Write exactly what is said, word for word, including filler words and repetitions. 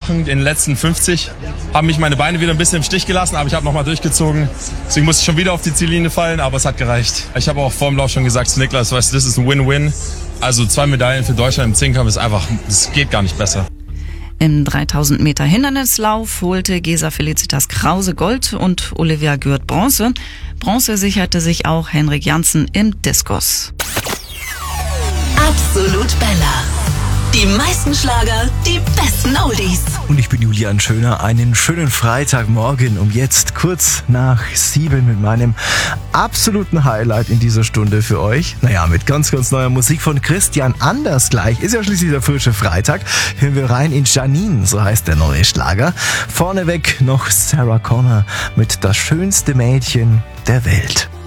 Wochen, in den letzten fünfzig, haben mich meine Beine wieder ein bisschen im Stich gelassen, aber ich habe nochmal durchgezogen. Deswegen musste ich schon wieder auf die Ziellinie fallen, aber es hat gereicht. Ich habe auch vor dem Lauf schon gesagt zu Niklas, weißt du, das ist ein Win-Win. Also zwei Medaillen für Deutschland im Zehnkampf ist einfach, das geht gar nicht besser. Im dreitausend Meter Hindernislauf holte Gesa Felicitas Krause Gold und Olivia Gürt Bronze. Bronze sicherte sich auch Henrik Janssen im Diskus. Absolut Bella. Die meisten Schlager, die besten Oldies. Und ich bin Julian Schöner. Einen schönen Freitagmorgen um jetzt kurz nach sieben mit meinem absoluten Highlight in dieser Stunde für euch. Naja, mit ganz, ganz neuer Musik von Christian Anders gleich. Ist ja schließlich der frische Freitag. Hören wir rein in Janine, so heißt der neue Schlager. Vorneweg noch Sarah Connor mit Das schönste Mädchen der Welt.